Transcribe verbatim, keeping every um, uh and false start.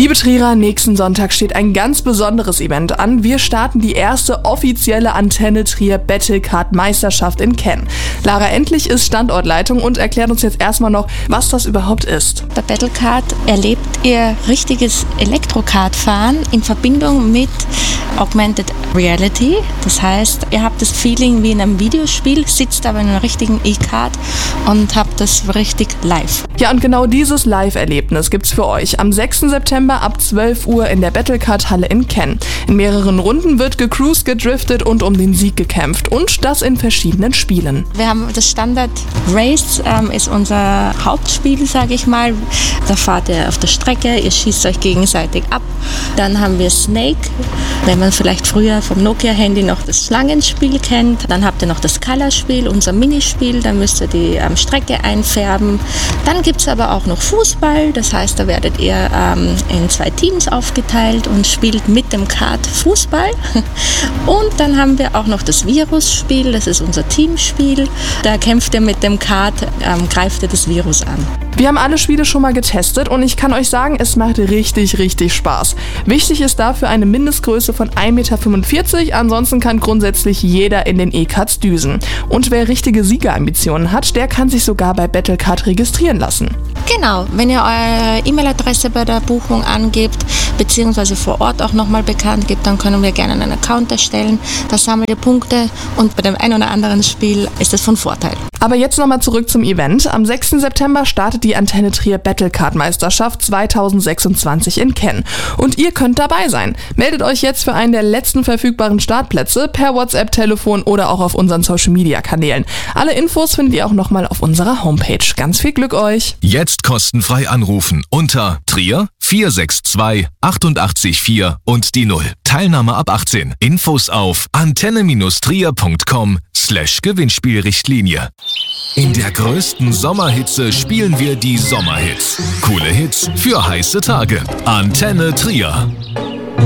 Liebe Trierer, nächsten Sonntag steht ein ganz besonderes Event an. Wir starten die erste offizielle Antenne Trier Battlecard Meisterschaft in Kenn. Lara Endlich ist Standortleitung und erklärt uns jetzt erstmal noch, was das überhaupt ist. Bei Battlecard erlebt ihr richtiges Elektrokart-Fahren in Verbindung mit Augmented Reality. Das heißt, ihr habt das Feeling wie in einem Videospiel, sitzt aber in einem richtigen E-Kart und habt das richtig live. Ja, und genau dieses Live-Erlebnis gibt's für euch am sechsten September ab zwölf Uhr in der Battlecard-Halle in Kenn. In mehreren Runden wird gecruised, gedriftet und um den Sieg gekämpft. Und das in verschiedenen Spielen. Wir haben das Standard Race, ähm, ist unser Hauptspiel, sage ich mal. Da fahrt ihr auf der Strecke, ihr schießt euch gegenseitig ab. Dann haben wir Snake, wenn man vielleicht früher vom Nokia-Handy noch das Schlangenspiel kennt. Dann habt ihr noch das Color-Spiel, unser Minispiel, da müsst ihr die ähm, Strecke einfärben. Dann gibt es aber auch noch Fußball, das heißt, da werdet ihr ähm, in zwei Teams aufgeteilt und spielt mit dem Kart Fußball. Und dann haben wir auch noch das Virus-Spiel, das ist unser Teamspiel. Da kämpft ihr mit dem Kart, ähm, greift ihr das Virus an. Wir haben alle Spiele schon mal getestet und ich kann euch sagen, es macht richtig, richtig Spaß. Wichtig ist dafür eine Mindestgröße von ein Komma fünfundvierzig Meter, ansonsten kann grundsätzlich jeder in den E-Karts düsen. Und wer richtige Siegerambitionen hat, der kann sich sogar bei Battlecard registrieren lassen. Genau, wenn ihr eure E-Mail-Adresse bei der Buchung angebt, beziehungsweise vor Ort auch nochmal bekannt gibt, dann können wir gerne einen Account erstellen. Da sammelt ihr Punkte und bei dem ein oder anderen Spiel ist es von Vorteil. Aber jetzt nochmal zurück zum Event. Am sechsten September startet die Antenne Trier Battlecard Meisterschaft zweitausendsechsundzwanzig in Kenn. Und ihr könnt dabei sein. Meldet euch jetzt für einen der letzten verfügbaren Startplätze per WhatsApp, Telefon oder auch auf unseren Social-Media-Kanälen. Alle Infos findet ihr auch nochmal auf unserer Homepage. Ganz viel Glück euch! Jetzt kostenfrei anrufen unter Trier vier sechs zwei achtundachtzig vier und die null. Teilnahme ab achtzehn. Infos auf antenne-trier.com slash Gewinnspielrichtlinie. In der größten Sommerhitze spielen wir die Sommerhits. Coole Hits für heiße Tage. Antenne Trier.